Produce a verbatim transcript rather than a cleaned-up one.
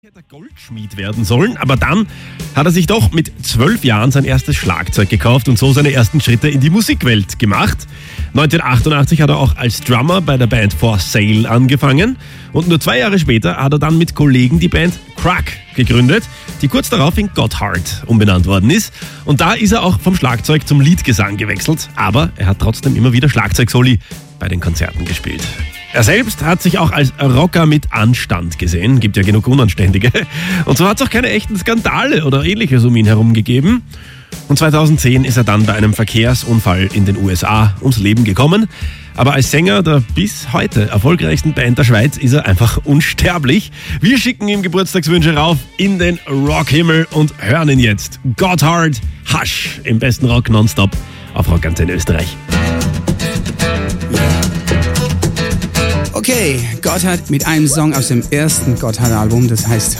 Hätte Goldschmied werden sollen, aber dann hat er sich doch mit zwölf Jahren sein erstes Schlagzeug gekauft und so seine ersten Schritte in die Musikwelt gemacht. neunzehnhundertachtundachtzig hat er auch als Drummer bei der Band For Sale angefangen und nur zwei Jahre später hat er dann mit Kollegen die Band Crack gegründet, die kurz darauf in Gotthard umbenannt worden ist. Und da ist er auch vom Schlagzeug zum Liedgesang gewechselt, aber er hat trotzdem immer wieder Schlagzeugsoli bei den Konzerten gespielt. Er selbst hat sich auch als Rocker mit Anstand gesehen, gibt ja genug Unanständige. Und so hat es auch keine echten Skandale oder ähnliches um ihn herum gegeben. Und zweitausendzehn ist er dann bei einem Verkehrsunfall in den U S A ums Leben gekommen. Aber als Sänger der bis heute erfolgreichsten Band der Schweiz ist er einfach unsterblich. Wir schicken ihm Geburtstagswünsche rauf in den Rockhimmel und hören ihn jetzt. Gotthard, Hush, im besten Rock nonstop auf Rockantenne Österreich. Okay, Gotthard mit einem Song aus dem ersten Gotthard-Album, das heißt